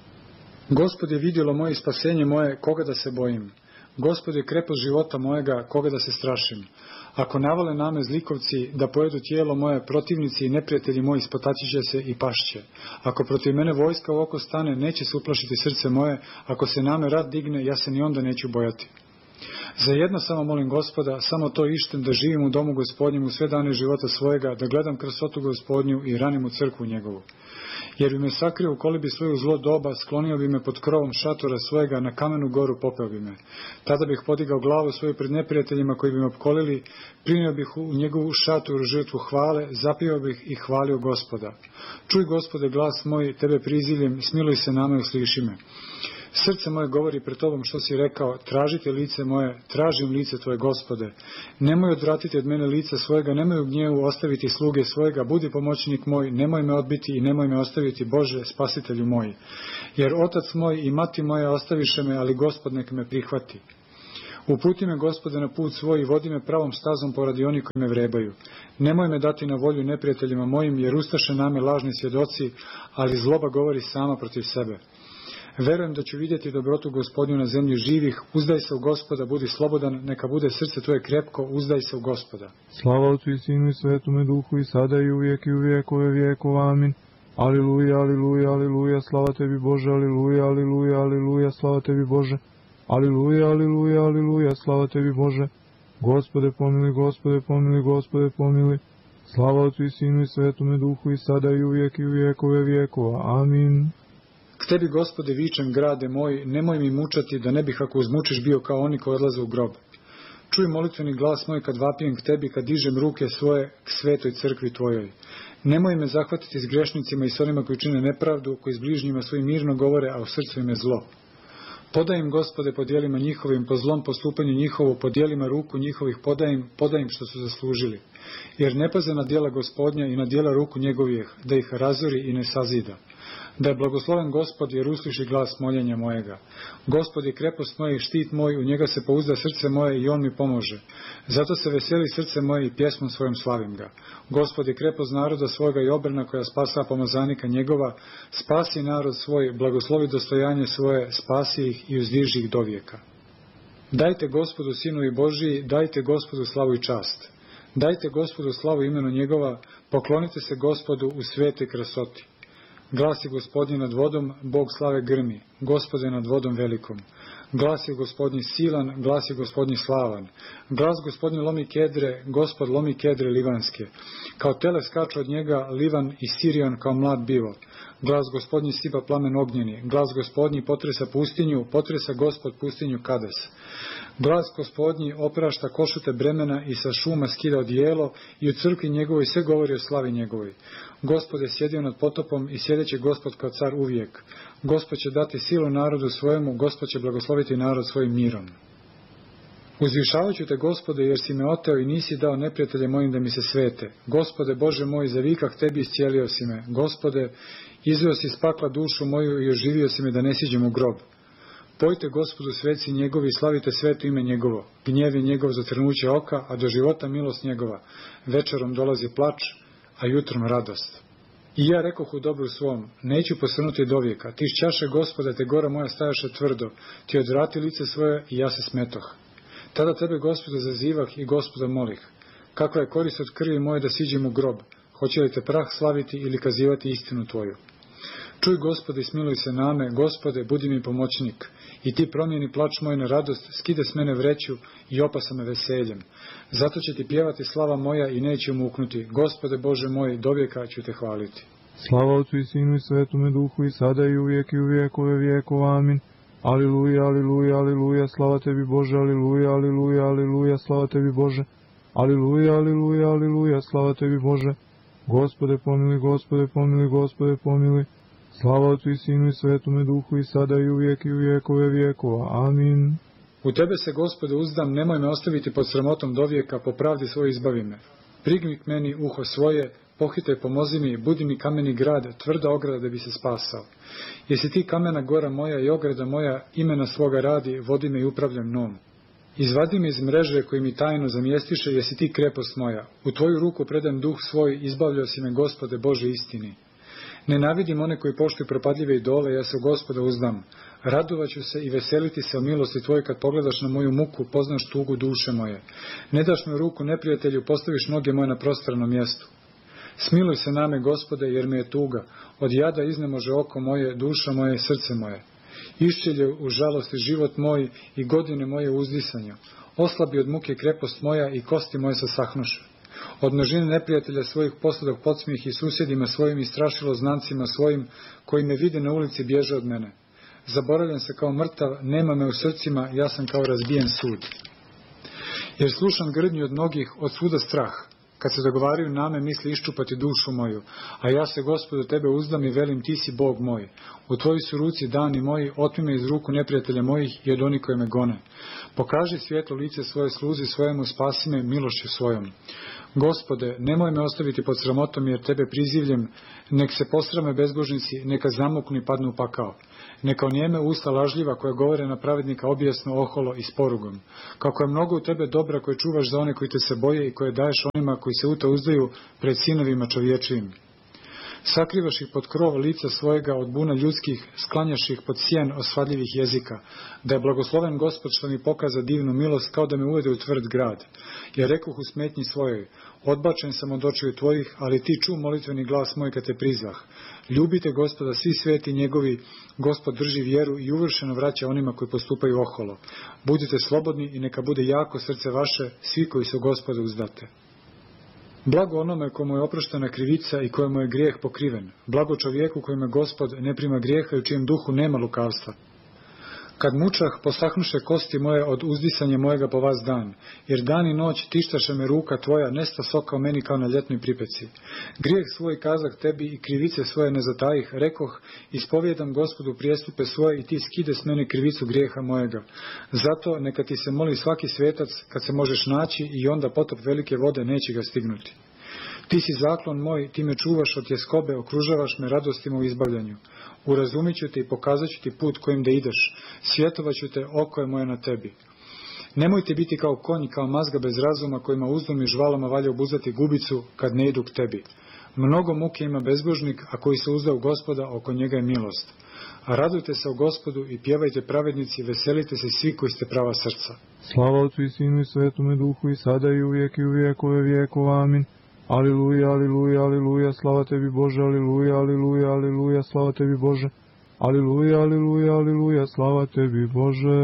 Gospod je vidjelo moje spasenje moje, koga da se bojim. Gospod je krepost života mojega, koga da se strašim. Ako navale name zlikovci da pojedu tijelo moje, protivnici i neprijatelji moji spotaći će se i pašće. Ako protiv mene vojska u oko stane, neće se uplašiti srce moje. Ako se name rat digne, ja se ni onda neću bojati. Za jedno samo molim Gospoda, samo to ištem, da živim u domu Gospodnjem u sve dane života svojega, da gledam krasotu Gospodnju i ranim u crkvu njegovu. Jer bi me sakrio u kolibi svoju zlo doba, sklonio bi me pod krovom šatora svojega, na kamenu goru popeo bi me. Tada bih podigao glavu svoju pred neprijateljima koji bi me opkolili, primio bih u njegovu šatoru žrtvu hvale, zapio bih i hvalio Gospoda. Čuj, Gospode, glas moj, tebe prizivljem, smiluj se nama i usliši me. Srce moje govori pred Tobom što si rekao, tražite lice moje, tražim lice Tvoje, Gospode. Nemoj odvratiti od mene lica svojega, nemoj u gnjevu ostaviti sluge svojega, budi pomoćnik moj, nemoj me odbiti i nemoj me ostaviti, Bože, spasitelju moj. Jer otac moj i mati moja ostaviše me, ali Gospod nek me prihvati. Uputi me, Gospode, na put svoj i vodi me pravom stazom poradi oni koji me vrebaju. Nemoj me dati na volju neprijateljima mojim, jer ustaše name lažni svjedoci, ali zloba govori sama protiv sebe. Verujem da ću vidjeti dobrotu Gospodnju na zemlji živih. Uzdaj se u Gospoda, budi slobodan, neka bude srce tvoje krepko, uzdaj se u Gospoda. Slava Otcu i Sinu i Svetome Duhu, i sada i uvijek i u vijekove vijekova. Amin. Aliluja, aliluja, aliluja, slava Tebi Bože, aliluja, aliluja, aliluja, slava Tebi Bože. Aliluja, aliluja, aliluja, slava Tebi Bože. Gospode pomili, Gospode pomili, Gospode pomili. Slava Otcu i Sinu i Svetome Duhu, i sada i uvijek i u vijekove vijekova. Amin. K Tebi, Gospode, vičem, grade moj, nemoj mi mučati, da ne bih ako uzmučiš bio kao oni koji odlaze u grob. Čuj molitveni glas moj kad vapijem k Tebi, kad dižem ruke svoje k svetoj crkvi Tvojoj. Nemoj me zahvatiti s grešnicima i s onima koji čine nepravdu, koji s bližnjima svojim mirno govore, a u srcu im je zlo. Podaj im, Gospode, po djelima njihovim, po zlom postupanju njihovu, po djelima ruku njihovih podaj im što su zaslužili. Jer ne paze na djela Gospodnja i na djela ruku njegovih, da ih razori i ne sazida. Da je blagosloven Gospod, jer usliši glas moljenja mojega. Gospod je krepost moja i štit moj, u njega se pouzda srce moje i on mi pomože. Zato se veseli srce moje i pjesmom svojom slavim ga. Gospod je krepost naroda svojega i obrana koja spasa pomazanika njegova. Spasi narod svoj, blagoslovi dostojanje svoje, spasi ih i uzdiži ih dovijeka. Dajte Gospodu Sinovi Božiji, dajte Gospodu slavu i čast. Dajte Gospodu slavu imenu njegova, poklonite se Gospodu u svetoj krasoti. Glas je Gospodnji nad vodom, Bog slave grmi, Gospod je nad vodom velikom. Glas je Gospodnji silan, glas je Gospodnji slavan. Glas Gospodnji lomi kedre, Gospod lomi kedre livanske. Kao tele skaču od njega Livan i Sirion kao mlad bivol. Glas Gospodnji stipa plamen ognjeni, glas Gospodnji potresa pustinju, potresa Gospod pustinju Kades. Glas Gospodnji oprašta košute bremena i sa šuma skida odijelo i u crkvi njegovoj sve govori o slavi njegovoj. Gospod je sjedio nad potopom i sjedeće Gospod kao car uvijek. Gospod će dati silu narodu svojemu, Gospod će blagosloviti narod svojim mirom. Uzvišavat ću te, Gospode, jer si me oteo i nisi dao neprijatelje mojim da mi se svete. Gospode, Bože moj, zavikah tebi, iscijelio si me. Gospode, izveo si iz pakla dušu moju i oživio si me da ne siđem u grob. Pojte Gospodu sveci njegovi i slavite sveto ime njegovo. Gnjev je njegov za trenuće oka, a do života milost njegova. Večerom dolazi plač, a jutrom radost. I ja rekoh u dobru svom, neću posrnuti do vijeka. Ti čaše, Gospode, te gora moja stajaše tvrdo. Ti odvrati lice svoje i ja se smetoh. Tada tebe, Gospode, zazivah i Gospoda molih. Kakva je korist od krvi moje da siđem u grob? Hoće li te prah slaviti ili kazivati istinu Tvoju? Čuj, Gospode, i smiluj se name, Gospode, budi mi pomoćnik. I ti promijeni plač moj na radost, skide s mene vreću i opasa me veseljem. Zato će ti pjevati slava moja i neće umuknuti. Gospode Bože moj, dovijeka ću te hvaliti. Slava Otcu i Sinu i Svetome Duhu, i sada i uvijek i u vijekove vijekova. Amin. Aliluja, aliluja, aliluja, slava Tebi Bože, aliluja, aliluja, aliluja, slava Tebi Bože. Aliluja, aliluja, aliluja, slava Tebi Bože. Gospode pomili, Gospode pomili, Gospode pomili. Slava Otcu i Sinu i Svetome Duhu i sada i uvijek i u vijekove vijekova. Amin. U Tebe se, Gospode, uzdam, nemoj me ostaviti pod sramotom dovijeka, po pravdi svoj izbavi me. Prigni k meni uho svoje, pohitaj, pomozi mi, budi mi kameni grad, tvrda ograda da bi se spasao. Jesi ti kamena gora moja i ograda moja, imena svoga radi, vodi me i upravlja mnom. Izvadi me iz mreže koji mi tajno zamjestiše, jesi ti krepost moja. U Tvoju ruku predam duh svoj, izbavljao si me, Gospode Bože istini. Nenavidim one koji poštuju propadljive idole, ja se u Gospoda uzdam. Radovaću se i veseliti se o milosti Tvojoj kad pogledaš na moju muku, poznaš tugu duše moje. Ne daš me u ruku neprijatelju, postaviš noge moje na prostranom mjestu. Smiluj se name, Gospode, jer me je tuga. Od jada iznemože oko moje, duša moje i srce moje. Iščelje u žalosti život moj i godine moje u uzdisanju. Oslabi od muke krepost moja i kosti moje se sahnuše. Od množine neprijatelja svojih posladak podsmijeh i susjedima svojim i strašilo znancima svojim, koji me vide na ulici bježe od mene. Zaboravljam se kao mrtav, nema me u srcima, ja sam kao razbijen sud. Jer slušam grdnju od mnogih, od svuda strah. Kad se dogovaraju name, misli iščupati dušu moju. A ja se, Gospodu, Tebe uzdam i velim, Ti si Bog moj. U Tvojoj su ruci dani moji, otmi me iz ruku neprijatelja mojih i od onih koje me gone. Pokaži svjetlo lice svoje sluzi svojemu, spasi me milošću svojom. Gospode, nemoj me ostaviti pod sramotom, jer Tebe prizivljem, nek se posrame bezbožnici, neka zamuknu i padnu u pakao. Neka onijeme usta lažljiva koja govore na pravednika objesno, oholo i s porugom. Kako je mnogo u Tebe dobra koje čuvaš za one koji Te se boje i koje daješ onima koji se u Te uzdaju pred sinovima čovječijim. Sakrivaš ih pod krov lica svojega od buna ljudskih, sklanjaš ih pod sjen osvadljivih jezika. Da je blagosloven Gospod što mi pokaza divnu milost, kao da me uvede u tvrd grad. Jer rekoh u smetnji svojoj, odbačen sam od očiju Tvojih, ali Ti ču molitveni glas moj kad Te prizvah. Ljubite Gospoda svi sveti njegovi, Gospod drži vjeru i uvršeno vraća onima koji postupaju oholo. Budite slobodni i neka bude jako srce vaše, svi koji su Gospoda uzdate. Blago onome kojemu je oproštena krivica i kojemu je grijeh pokriven. Blago čovjeku kojemu Gospod ne prima grijeha i u čijem duhu nema lukavstva. Kad mučah, posahnuše kosti moje od uzdisanja mojega po vas dan, jer dan i noć tištaše me ruka Tvoja, nesta soka o meni kao na ljetnoj pripeci. Grijeh svoj kazah Tebi i krivice svoje ne zatajih, rekoh, ispovjedam Gospodu prijestupe svoje i Ti skide s mene krivicu grijeha mojega. Zato neka Ti se moli svaki svetac kad se možeš naći i onda potop velike vode neće ga stignuti. Ti si zaklon moj, Ti me čuvaš od tjeskobe, okružavaš me radostima u izbavljanju. Urazumit ću Te i pokazat ću Ti put kojim da ideš, svjetovat ću Te, oko je moje na Tebi. Nemojte biti kao konj, kao mazga bez razuma, kojima uzdom i žvalama valja obuzati gubicu kad ne idu k Tebi. Mnogo muke ima bezbožnik, a koji se uzda u Gospoda, oko njega je milost. A radujte se u Gospodu i pjevajte pravednici, veselite se svi koji ste prava srca. Slava Otcu i Sinu i Svetome Duhu i sada i uvijek i u vijekove vijekova. Amin. Aliluja, aliluja, aliluja, slava Tebi Bože, aliluja, aliluja, aliluja, slava Tebi Bože. Aliluja, aliluja, aliluja, slava Tebi Bože.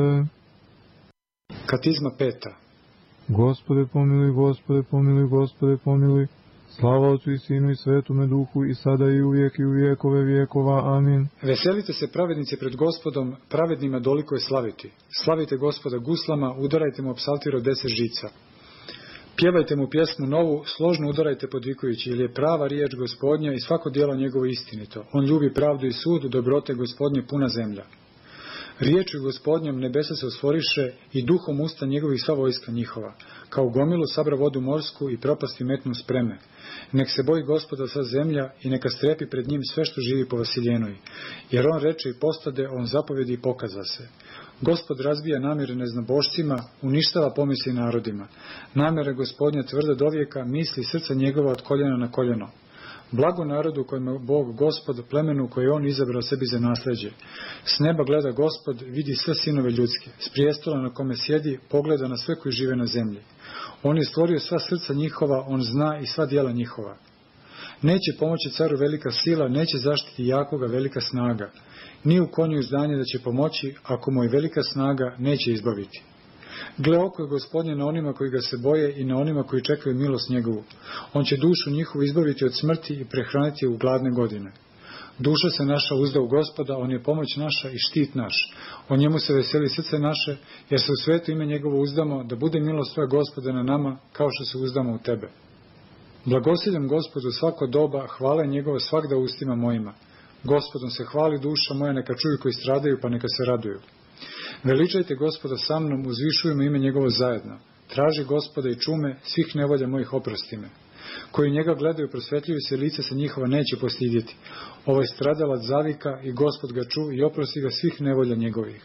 Katizma 5. Gospode pomiluj, Gospode pomiluj, Gospode pomiluj. Slava Otcu i Sinu i Svetome Duhu i sada i uvijek i u vijekove vijekova. Amin. Veselite se pravednici pred Gospodom, pravednima doliko je slaviti. Slavite Gospoda guslama, udarajte mu psaltir od 10 žica. Pjevajte mu pjesmu novu, složno udarajte podvikujući, jer je prava riječ Gospodnja i svako djelo njegovo istinito. On ljubi pravdu i sud, dobrote Gospodnje puna zemlja. Riječju Gospodnjom nebesa se ostvoriše i duhom usta njegovih sva vojska njihova. Kao gomilu sabra vodu morsku i propasti metnu spreme. Nek se boji Gospoda sva zemlja i neka strepi pred njim sve što živi po Vasiljenoj. Jer on reče i postade, on zapovedi i pokaza se. Gospod razbija namjere neznabošcima, uništava pomisli narodima. Namjere Gospodnja tvrda dovijeka, misli srca njegova od koljena na koljeno. Blago narodu kojem je Bog Gospod, plemenu koje je on izabrao sebi za nasljeđe. S neba gleda Gospod, vidi sve sinove ljudske. S prijestola na kome sjedi, pogleda na sve koji žive na zemlji. On je stvorio sva srca njihova, on zna i sva djela njihova. Neće pomoći caru velika sila, neće zaštiti jakoga velika snaga. Ni u konju izdanje da će pomoći, ako mu je velika snaga, neće izbaviti. Gle, oko je Gospodnje na onima koji ga se boje i na onima koji čekaju milost njegovu. On će dušu njihovu izbaviti od smrti i prehraniti u gladne godine. Duša se naša uzda u Gospoda, on je pomoć naša i štit naš. O njemu se veseli srce naše, jer se u svetu ime njegovo uzdamo, da bude milost tvoja Gospoda na nama, kao što se uzdamo u tebe. Blagosiljam Gospodu svako doba, hvala njegova svagda ustima mojima. Gospodom se hvali duša moja, neka čuju koji stradaju, pa neka se raduju. Veličajte Gospoda sa mnom, uzvišujemo ime njegovo zajedno. Traži Gospoda i čume, svih nevolja mojih oprosti me. Koji njega gledaju, prosvetljuju se, lice se njihova neće postidjeti. Ovaj stradalac zavika i Gospod ga ču i oprosti ga svih nevolja njegovih.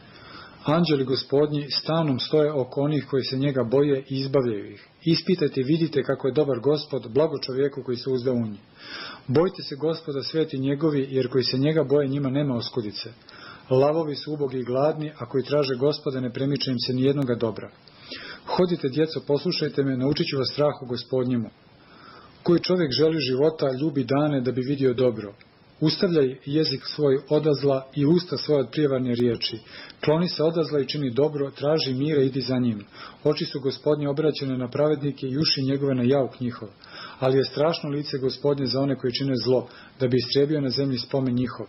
Anđeli Gospodnji stanom stoje oko onih koji se njega boje i izbavljaju ih. Ispitajte i vidite kako je dobar Gospod, blago čovjeku koji se uzda u njih. Bojte se Gospoda, sveti njegovi, jer koji se njega boje, njima nema oskudice. Lavovi su ubogi i gladni, a koji traže Gospoda, ne premiče im se nijednoga dobra. Hodite, djeco, poslušajte me, naučit ću vas strahu Gospodnjemu. Koji čovjek želi života, ljubi dane da bi vidio dobro. Ustavljaj jezik svoj odazla i usta svoje od prijevarne riječi. Kloni se odazla i čini dobro, traži mira, idi za njim. Oči su Gospodnje obraćene na pravednike i uši njegove na jauk njihov. Ali je strašno lice Gospodnje za one koji čine zlo, da bi istrijebio na zemlji spomen njihov.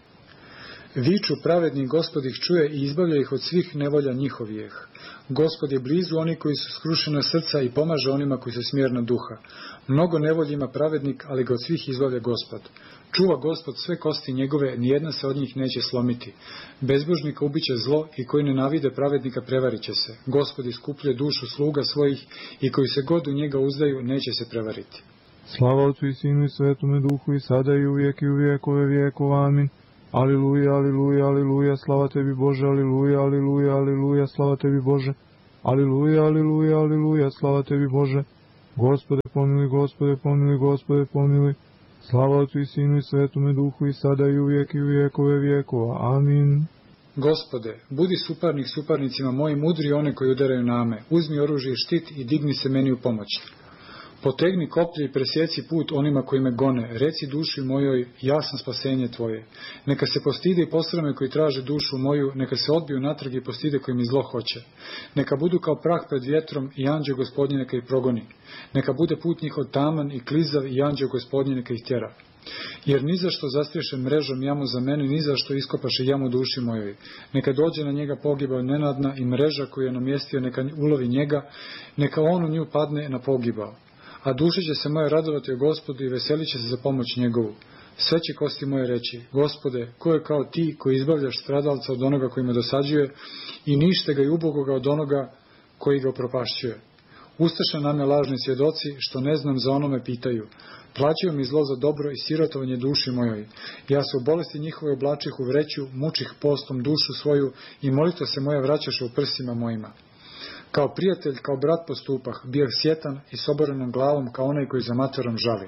Viču pravedni, Gospod ih čuje i izbavlja ih od svih nevolja njihovih. Gospod je blizu oni koji su skrušena srca i pomaže onima koji su smjerna duha. Mnogo nevolji ima pravednik, ali ga od svih izbavlja Gospod. Čuva Gospod sve kosti njegove, nijedna se od njih neće slomiti. Bezbožnika ubiće zlo i koji nenavide pravednika prevarit će se. Gospod iskupljuje dušu sluga svojih i koji se god u njega uzdaju neće se prevariti. Slava Otcu i Sinu i Svetome Duhu i sada i uvijek i u vijekove vijekova. Amin. Aliluja, aliluja, aliluja, slava tebi Bože, aliluja, aliluja, aliluja, slava tebi Bože. Aliluja, aliluja, aliluja, slava tebi Bože. Gospode pomiluj, Gospode pomiluj, Gospode pomiluj. Slava Otcu i Sinu i Svetome Duhu i sada i uvijek i u vijekove vijekova. Amin. Gospode, budi suparnik suparnicima mojim, udri one koji udaraju na me. Uzmi oružje i štit i digni se meni u pomoć. Potegni koplje i presjeci put onima koji me gone. Reci duši mojoj, ja sam spasenje tvoje. Neka se postide i posrame koji traže dušu moju, neka se odbiju natrag i postide koji mi zlo hoće. Neka budu kao prah pred vjetrom i anđeo Gospodnji neka ih progoni. Neka bude put njihov taman i klizav i anđeo Gospodnji neka ih tjera. Jer ni zašto zastriješe mrežom jamu za mene, ni zašto iskopaše jamu duši mojoj. Neka dođe na njega pogibao nenadna i mreža koju je namjestio neka ulovi njega, neka on u nju padne na pogibao. A duša će se moja radovati o Gospodu i veselit će se za pomoć njegovu. Sve će kosti moje reći, Gospode, ko je kao ti koji izbavljaš stradalca od onoga koji me dosađuje i nište ga i ubogoga od onoga koji ga propašćuje. Ustaše na me lažni svjedoci, što ne znam za onome pitaju. Plaćaju mi zlo za dobro i sirotovanje duši mojoj. Ja se u bolesti njihove oblačih u vreću, mučih postom dušu svoju i molitva se moja vraćaše u prsima mojima. Kao prijatelj, kao brat postupah, bijah sjetan i s oborenom glavom kao onaj koji za materom žali.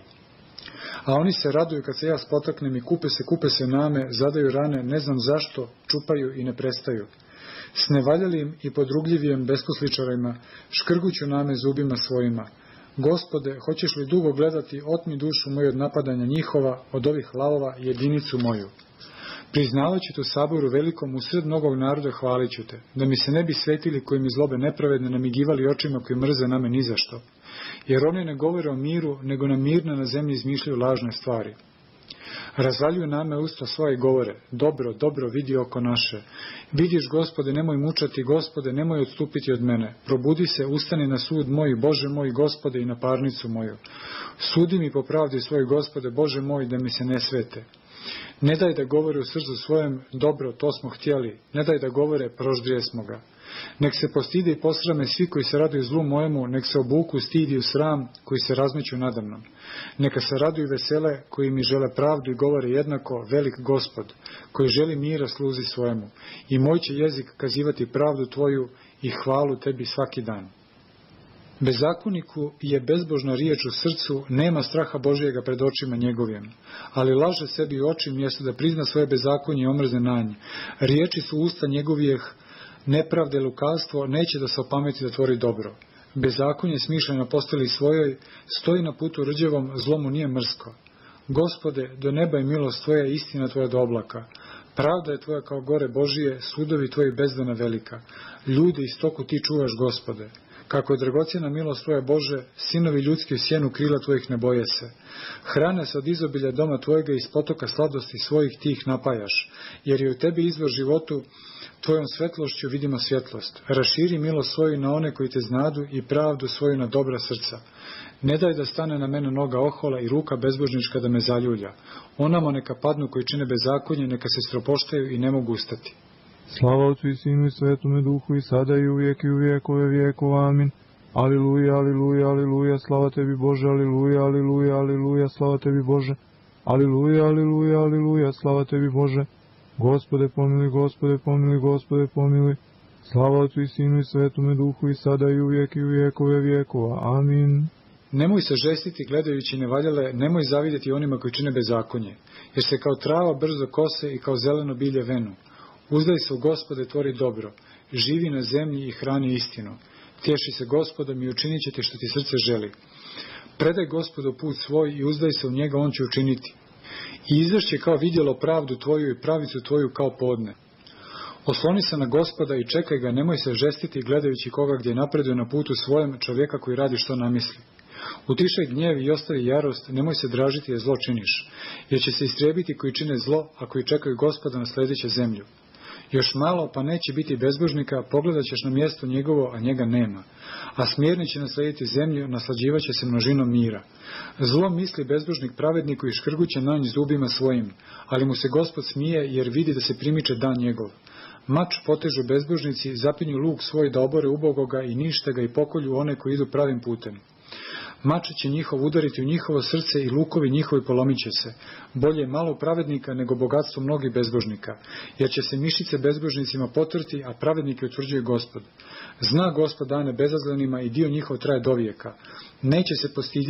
A oni se raduju kad se ja spotaknem i kupe se name, zadaju rane, ne znam zašto, čupaju i ne prestaju. S nevaljalim i podrugljivijem besposličarima, škrguću name zubima svojima. Gospode, hoćeš li dugo gledati, otmi dušu moju od napadanja njihova, od ovih lavova jedinicu moju. Priznavat ću tu saboru velikom, usred mnogog naroda hvalit ću te, da mi se ne bi svetili koji mi zlobe nepravedne namigivali očima koji mrze na me ni za što. Jer oni ne govore o miru, nego nam mirno na zemlji izmišljaju lažne stvari. Razvaljuju name usta svoje i govore, dobro, dobro vidi oko naše. Vidiš, Gospode, nemoj mučati, Gospode, nemoj odstupiti od mene. Probudi se, ustani na sud moj, Bože moj, Gospode, i na parnicu moju. Sudi mi po pravdi svoj, Gospode, Bože moj, da mi se ne svete. Ne daj da govore u srcu svojem, dobro, to smo htjeli. Ne daj da govore, proždrije smo ga. Nek se postide i posrame svi koji se raduju zlu mojemu, nek se obuku stidi u sram koji se razmeću nadamnom. Neka se raduju vesele koji mi žele pravdu i govore jednako, velik Gospod, koji želi mira sluzi svojemu. I moj će jezik kazivati pravdu tvoju i hvalu tebi svaki dan. Bezakoniku je bezbožna riječ u srcu, nema straha Božijega pred očima njegovim, ali laže sebi u oči mjesto da prizna svoje bezakonje i omrzne na nje. Riječi su usta njegovijeh, nepravde, lukavstvo, neće da se opameti da tvori dobro. Bezakonje smišljeno postali svojoj, stoji na putu rđevom, zlomu nije mrsko. Gospode, do neba je milost tvoja, istina tvoja do oblaka. Pravda je tvoja kao gore Božije, sudovi tvoji bezdana velika. Ljude i stoku ti čuvaš, Gospode. Kako je dragocjena milost Tvoja, Bože, sinovi ljudski u sjenu krila Tvojih ne boje se. Hrane se od izobilja doma Tvojega, iz potoka sladosti svojih Ti ih napajaš, jer je u Tebi izvor životu, Tvojom svetlošću vidimo svjetlost. Raširi milost svoju na one koji Te znadu i pravdu svoju na dobra srca. Ne daj da stane na mene noga ohola i ruka bezbožnička da me zaljulja. Onamo neka padnu koji čine bezakonje, neka se stropoštaju i ne mogu ustati. Slava Otcu i Sinu i Svetome Duhu, i sada i uvijek i u vijekove vijekova. Amin. Aliluja, aliluja, aliluja, slava Tebi Bože, aliluja, aliluja, aliluja, slava Tebi Bože. Aliluja, aliluja, aliluja, slava Tebi Bože. Gospode pomiluj, Gospode pomiluj, Gospode pomiluj. Slava Otcu i Sinu i Svetome Duhu, i sada i uvijek i u vijekove vijekova. Amin. Nemoj se žestiti gledajući nevaljale, nemoj zavidjeti onima koji čine bezakonje, jer se kao trava brzo kose i kao zeleno bilje venu. Uzdaj se u Gospode, tvori dobro, živi na zemlji i hrani istinu. Tješi se Gospodom i učinit će ti što ti srce želi. Predaj Gospodu put svoj i uzdaj se u njega, on će učiniti. I izvešće kao vidjelo pravdu tvoju i pravicu tvoju kao podne. Osloni se na Gospoda i čekaj ga, nemoj se žestiti gledajući koga gdje napreduje na putu svojem, čovjeka koji radi što namisli. Utišaj gnjev i ostavi jarost, nemoj se dražiti jer zlo činiš, jer će se istrijebiti koji čine zlo, a koji čekaju Gospoda nasledit će zemlju. Još malo, pa neće biti bezbožnika, pogledat ćeš na mjesto njegovo, a njega nema. A smjerni će naslediti zemlju, naslađivat će se množinom mira. Zlo misli bezbožnik pravedniku i škrguće na nj zubima svojim, ali mu se Gospod smije jer vidi da se primiče dan njegov. Mač potežu bezbožnici, zapinju luk svoj da obore ubogoga i nište ga i pokolju one koji idu pravim putem. Mač će njihov udariti u njihovo srce i lukovi njihovi polomit će se. Bolje malo pravednika nego bogatstvo mnogih bezbožnika, jer će se mišice bezbožnicima potrti, a pravednike utvrđuje Gospod. Zna Gospod dane bezazlenima i dio njihov traje dovijeka. Neće se postidjeti